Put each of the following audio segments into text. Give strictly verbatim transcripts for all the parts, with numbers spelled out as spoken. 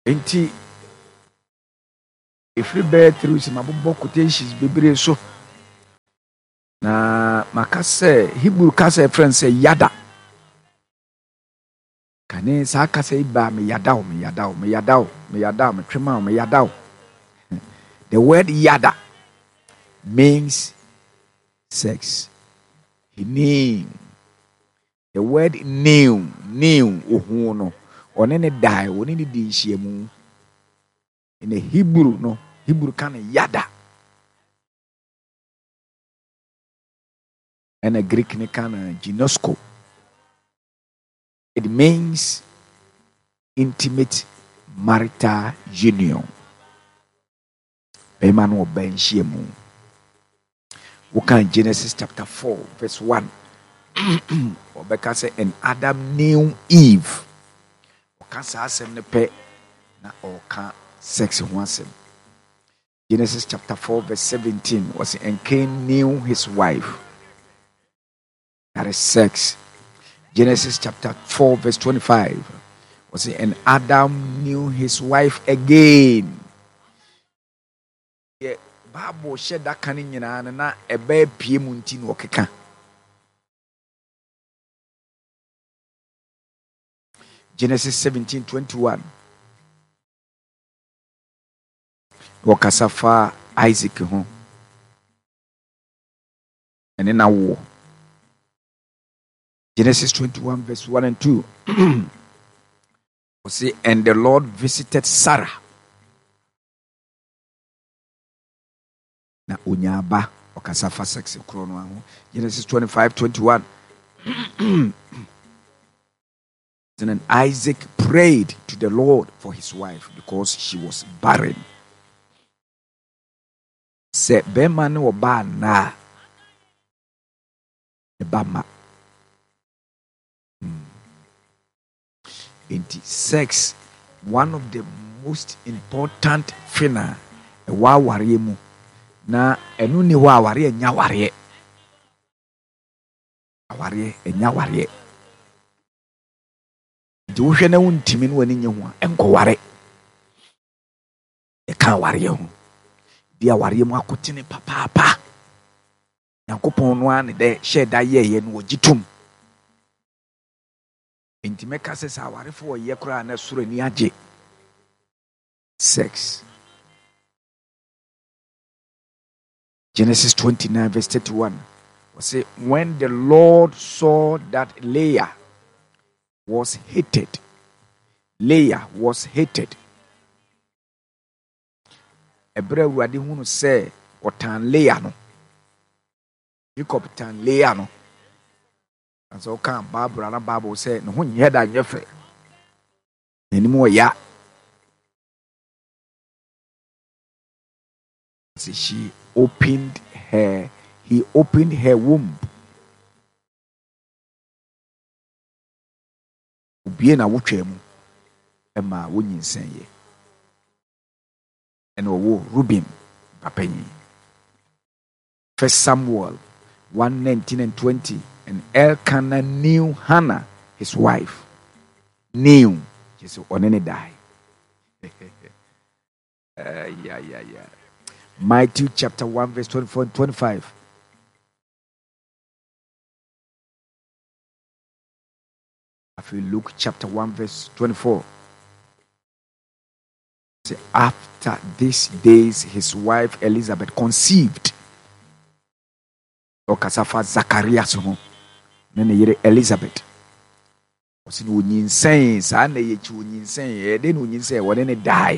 Enti if you bear through some abobɔ quotations bebree so na maka sɛ Hebrew ka sɛ friend say yada kane saa kasa iba me yada me yada me yada me yada me twema me yada. The word yada means sex. Name. The word new, new, ohu no. One ne die, one ne di shiemu. In the Hebrew, no, Hebrew kind of yada. And a Greek ne kind of ginosko. It means intimate marital union. Emmanuel ben shiemu. What can Genesis chapter four, verse one? Obeka say, and Adam knew Eve. Oka sa asem ne pe na oka sex ho asem. Genesis chapter four, verse seventeen was, and Cain knew his wife. That is sex. Genesis chapter four, verse twenty-five was, and Adam knew his wife again. Yeah, Bible shed that canin nyina na ebe pie mu nti no okeka. Genesis seventeen twenty-one. Wakasafa Isaac ho. And then war. Genesis twenty-one verse one and two. See, and the Lord visited Sarah. Na unyaba wakasafa sex krono ho. Genesis twenty-five twenty-one. And then Isaac prayed to the Lord for his wife because she was barren. Se bema ne oba na ebama. Inti sex, one of the most important fina ewa ware mu na enu ni wa ware enya ware. Aware enya ware. Wohwe na wontimi no wani nye ho a enkoware e kan ware ho dia ware mu akotene papa papa Yankopon no an de hye da ye ye no ogitum intime ka se sa ware fo ye kura na suro ni age sex. Genesis twenty-nine verse thirty-one was say, when the Lord saw that Leah was hated. Leah was hated. Ebra wadi hunu say otan Leah no. Jacob tan Leah no. And so kan Barbara na Bible say no hun ye da nyefe. Enimu ya. She opened her he opened her womb. Ubie na wotwa mu ema wonyinsɛn ye ɛna owo Reuben papanyi. First Samuel one nineteen and twenty, and Elkanah knew Hannah his wife. Knew just onene die. uh, yeah yeah yeah Matthew chapter one verse twenty-four and twenty-five. If you Luke chapter one verse twenty-four. After these days his wife Elizabeth conceived. Okasafa Zacharias ho. Nene yere Elizabeth. Osi no nyinsen sa na ye chi nyinsen e de no nyinsen wone ne die.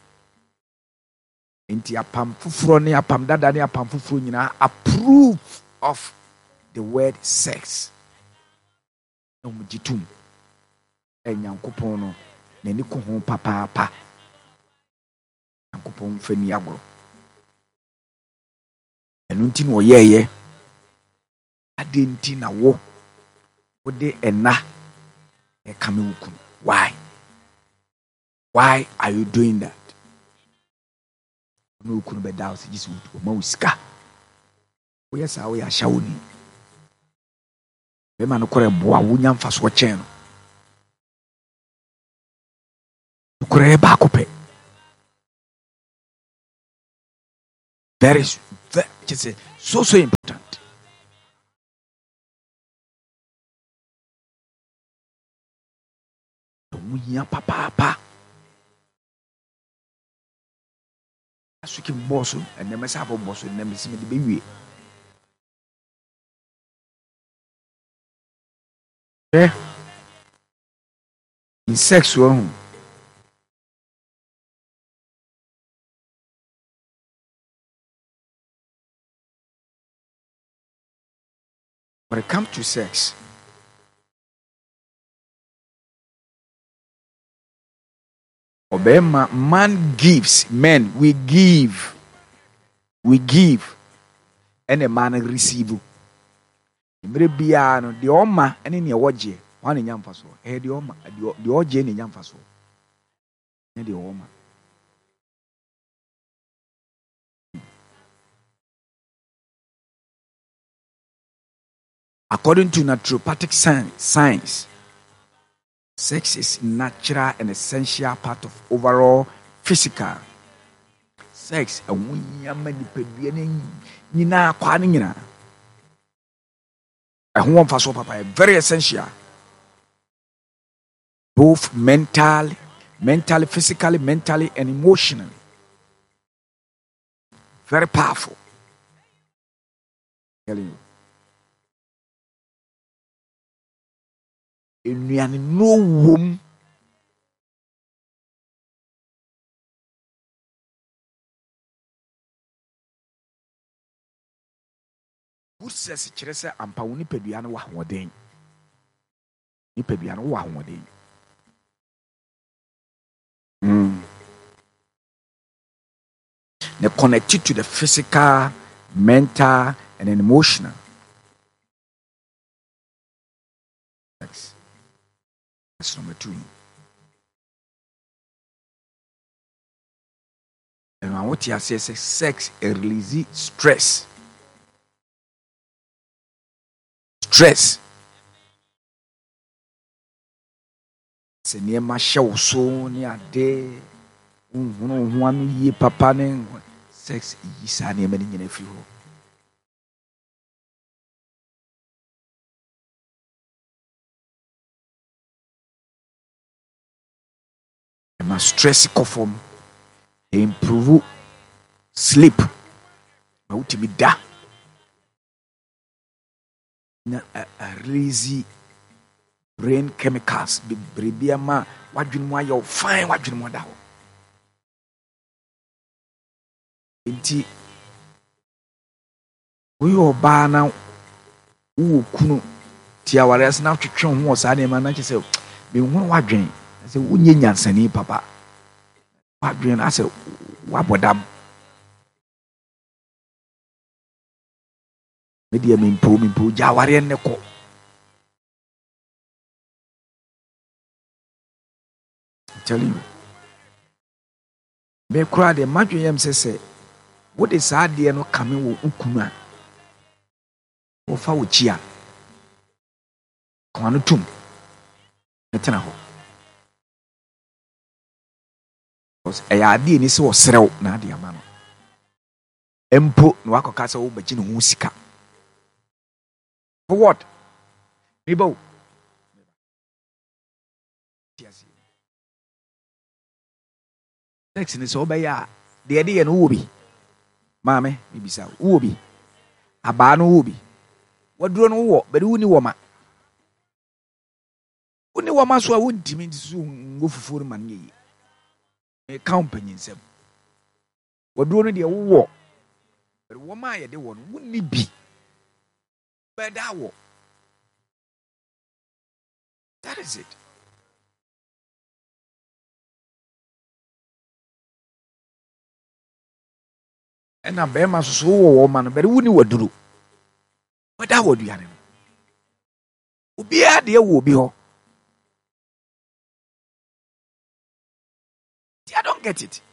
Enti apam fufuro ne apam dada ne apam fufuro nyina approve of the word sex. Omujitum. Enyankopon no nani ko ho papa pa. Nyankopon fani agoro. Enu nti no yeye. Ade nti na wo. Ode ena e kame wukun. Why? Why are you doing that? No wukun be da o se jisu o ma usika. Wo yesa wo ya shawoni. Be ma no kore boa wo nyamfa so chen no. Nokore ba kope. Very, very just say, so so important. Munya papa papa. Asuki boss and never have a boss and never see me the baby. Yeah. In sex one. When it comes to sex, Obama, man gives, men, we give, we give, and a man receive. Maybe ano the oma and in your watch, one in yam faso, eh, the oma, the oje in yam faso, and the oma. According to naturopathic science, sex is natural and essential part of overall physical. Sex, and we are many people, Nina, Quanina. I want for papa, very essential. Both mentally, mentally, physically, mentally, and emotionally. Very powerful. I'm telling you. Nnuane no wom wosese kyerɛ sɛ ampa wo nipadua no wɔ ahoɔden nipadua no wɔ ahoɔden mm. They're connected to the physical, mental, and emotional. That's, that's number two. And I want to say sex release stress. Stress. Sɛ nneɛma hyɛ wo so ne ade nhunu ho ano yie papa ne sex yi saa nneɛma no nyina firi hɔ. Ɛma stress kɔ fam, improve sleep, ma wotumi da na release brain chemicals bebree ama wadwene mu ayɛ fine wadwene mu da hɔ. Nti woyɛ ɔbaa na wowɔ kunu tiaware ase na twetwe ho wɔ saa nneɛma na kyerɛ sɛ menhunu wadwene sɛ wonyɛ nyansani papa wadwene na sɛ wabɔdam medeɛ mempo mempo gya awareɛ nnɛ kɔ. I'm telling you. Me kura de madwene yam sɛ sɛ wode saa adeɛ no kame wɔ ukunu a wɔfa wo kyia kwan no tum ɛtena hɔ because ɛyɛ adeɛ ni sɛ wɔserɛw na ade ama no mpo na wakɔka sɛ wobɛgye ne ho sika for what meba sex ni sɛ wobɛyɛ a deɛ de yɛ no wowɔ bi maame mebisa wowɔ bi abaa no wowɔ bi waduro no wowɔ bɛde woni wɔ ma woni wɔ ma so a wontimi nti so ngo fufuo no ma no yɛyi meka wo mpanyinsɛm waduro no deɛ wowɔ bɛde wɔ ma a yɛde wɔ no wonni bi bɛda wɔ. That is it. Ɛna bɛrima soso wɔ wɔ ma no bɛde woni waduro bɛda wɔ aduane no obiara deɛ wɔ obi hɔ. I don't get it.